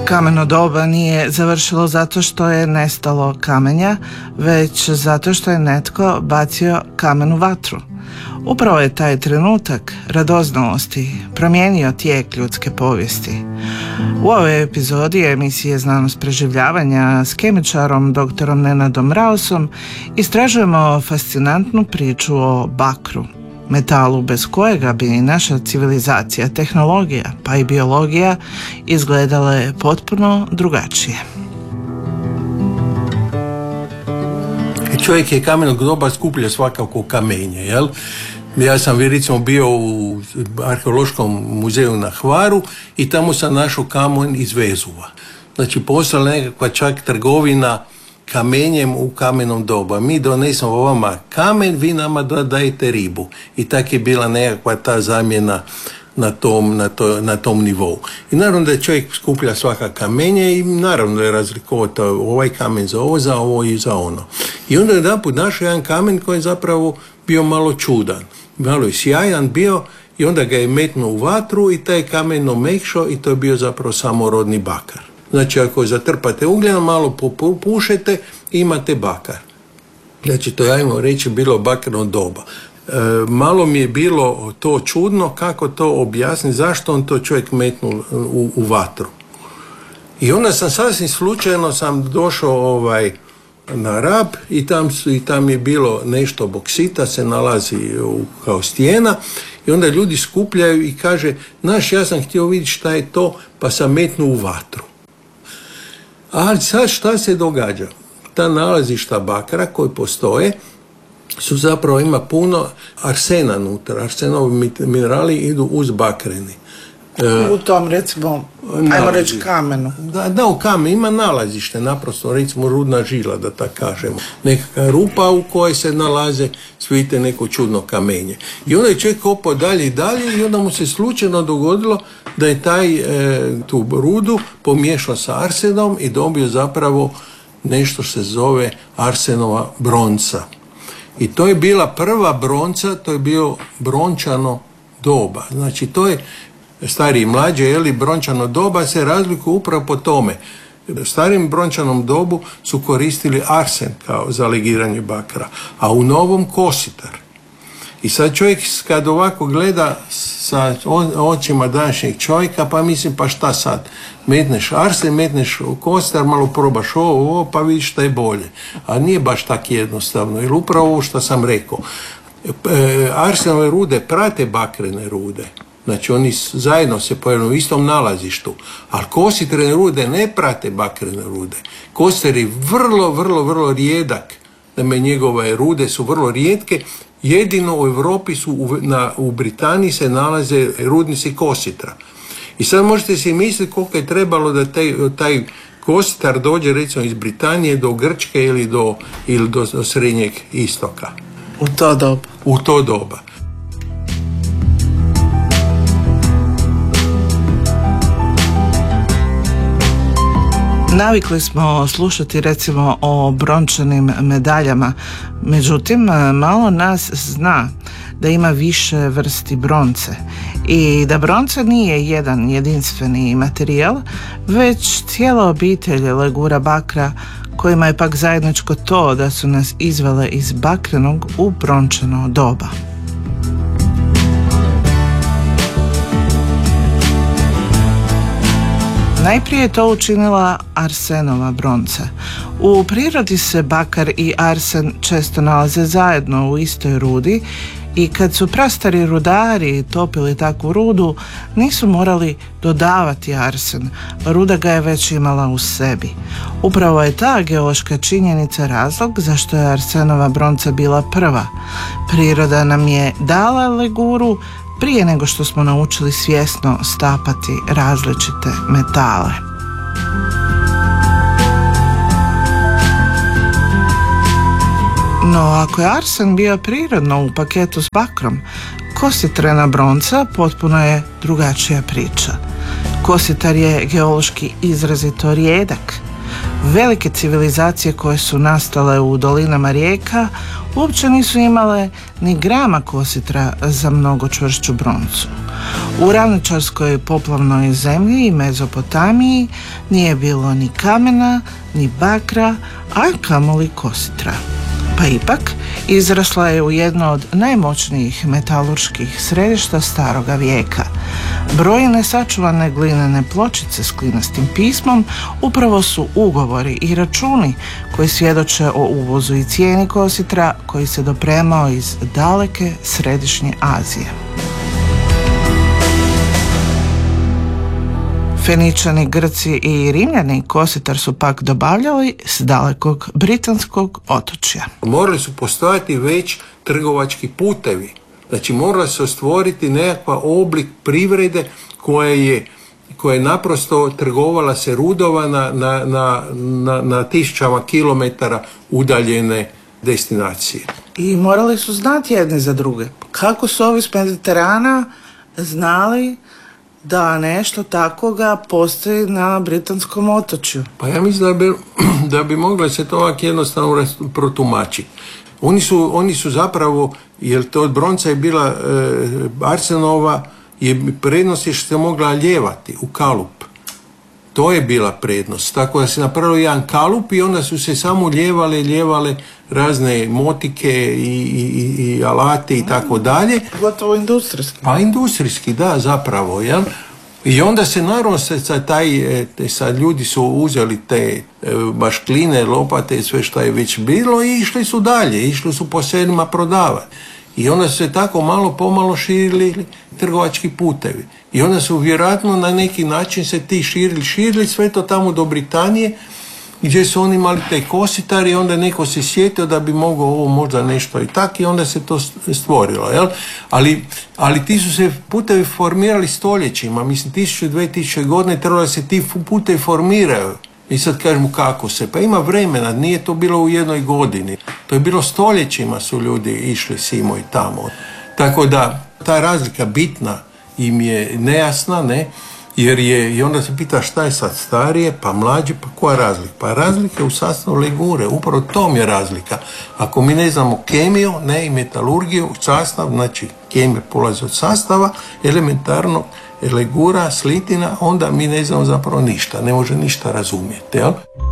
Kameno doba nije završilo zato što je nestalo kamenja, već zato što je netko bacio kamen u vatru. Upravo je taj trenutak radoznalosti promijenio tijek ljudske povijesti. U ovoj epizodi emisije Znanost preživljavanja s kemičarom dr. Nenadom Raosom istražujemo fascinantnu priču o bakru, metalu bez kojega bi naša civilizacija, tehnologija pa i biologija izgledale potpuno drugačije. Čovjek je kamenog doba skuplja svakako kamenje, jel? Ja sam recimo bio u arheološkom muzeju na Hvaru i tamo sam našao kamen iz Vezuva. Znači postala nekakva čak trgovina kamenjem u kamenom doba. Mi donesemo vama kamen, vi nama dajete ribu. I tak je bila nekakva ta zamjena na tom nivou. I naravno da je čovjek skuplja svaka kamenje i naravno da je razlikovao ovaj kamen za ovo i za ono. I onda je jedanput našao jedan kamen koji je zapravo bio malo čudan. Malo je sjajan bio i onda ga je metnuo u vatru i taj kamen omekšao i to je bio zapravo samorodni bakar. Znači ako zatrpate ugljen, malo popušete, imate bakar. Znači to je, ajmo reći, bilo bakarno doba. Malo mi je bilo to čudno kako to objasniti, zašto on to čovjek metnuo u vatru. I onda sam sasvim slučajno došao na Rab i tam je bilo nešto boksita, se nalazi kao stijena i onda ljudi skupljaju i kaže, ja sam htio vidjeti šta je to, pa sam metnuo u vatru. Ali sad šta se događa? Ta nalazišta bakra koji postoje su zapravo, ima puno arsena unutra. Arsenovi minerali idu uz bakreni. U tom, recimo, ajmo reći kamenu. Da, u kamenu ima nalazište, naprosto, recimo rudna žila, da tako kažemo. Nekakva rupa u kojoj se nalaze, vidite, neko čudno kamenje. I onda je čovjek kopao dalje i dalje i onda mu se slučajno dogodilo da je tu rudu pomiješao sa arsenom i dobio zapravo nešto što se zove arsenova bronca. I to je bila prva bronca, to je bio brončano doba. Znači to je stariji i mlađe, brončano doba se razlikuje upravo po tome. U starijem brončanom dobu su koristili arsen kao za legiranje bakra, a u novom kositar. I sad čovjek kad ovako gleda sa očima današnjeg čovjeka, pa mislim, pa šta sad? Metneš arsen, metneš kositar, malo probaš ovo, pa vidiš šta je bolje. A nije baš tako jednostavno, jer upravo ovo što sam rekao. Arsenove rude prate bakrene rude. Znači oni zajedno se pojavljaju u istom nalazištu, ali kositrene rude ne prate bakrene rude. Kositar je vrlo rijedak. Njegove rude su vrlo rijetke. Jedino u Europi u Britaniji se nalaze rudnici kositra. I sad možete si misliti koliko je trebalo da taj kositar dođe recimo iz Britanije do Grčke ili do Srednjeg istoka. U to doba. Navikli smo slušati recimo o brončanim medaljama, međutim malo nas zna da ima više vrsti bronce i da bronca nije jedan jedinstveni materijal, već cijela obitelj legura bakra kojima je pak zajedničko to da su nas izvele iz bakrenog u brončano doba. Najprije je to učinila arsenova bronca. U prirodi se bakar i arsen često nalaze zajedno u istoj rudi i kad su prastari rudari topili takvu rudu, nisu morali dodavati arsen. Ruda ga je već imala u sebi. Upravo je ta geološka činjenica razlog zašto je arsenova bronca bila prva. Priroda nam je dala leguru prije nego što smo naučili svjesno stapati različite metale. No, ako je arsen bio prirodno u paketu s bakrom, kositrena bronca potpuno je drugačija priča. Kositar je geološki izrazito rijedak. Velike civilizacije koje su nastale u dolinama rijeka uopće nisu imale ni grama kositra za mnogo čvršću broncu. U ravničarskoj poplavnoj zemlji i Mezopotamiji nije bilo ni kamena, ni bakra, a kamoli kositra. Pa ipak, izrasla je u jedno od najmoćnijih metalurških središta staroga vijeka. Brojne sačuvane glinene pločice s klinastim pismom upravo su ugovori i računi koji svjedoče o uvozu i cijeni kositra koji se dopremao iz daleke središnje Azije. Feničani, Grci i Rimljani kositar su pak dobavljali s dalekog britanskog otočja. Morali su postojati već trgovački putevi. Znači morala se stvoriti nekakva oblik privrede koja je naprosto trgovala se rudova na tisućama kilometara udaljene destinacije. I morali su znati jedni za druge. Kako su ovi s Mediterana znali da nešto takoga postoji na britanskom otočju? Pa ja mislim da bi moglo se to ovako jednostavno protumačiti. Oni su zapravo, jer to od bronca je bila arsenova, prednost je što se mogla ljevati u kalup. To je bila prednost. Tako da se napravio jedan kalup i onda su se samo ljevale razne motike i alate i tako dalje. Gotovo industrijski. Pa industrijski, da, zapravo, jel? I onda se naravno sad ljudi su uzeli te baškline, lopate i sve što je već bilo i išli su dalje, išli su po selima prodavati. I onda su se tako malo pomalo širili trgovački putevi. I onda su vjerojatno na neki način se ti širili sve to tamo do Britanije, gdje su oni imali te kositari i onda neko se sjetio da bi mogao ovo možda nešto i tak i onda se to stvorilo. Jel? Ali ti su se putevi formirali stoljećima, mislim 1000-2000 godine trebalo se ti putevi formiraju. I sad kažemo kako se, pa ima vremena, nije to bilo u jednoj godini. To je bilo stoljećima su ljudi išli simo i tamo. Tako da ta razlika bitna im je nejasna, ne? Jer i onda se pita šta je sad starije, pa mlađe, pa koja je razlika? Pa razlika je u sastavu legure, upravo tom je razlika. Ako mi ne znamo kemiju, ne i metalurgiju, sastav, znači kemija polazi od sastava, elementarno legura, slitina, onda mi ne znamo zapravo ništa, ne može ništa razumjeti, jel?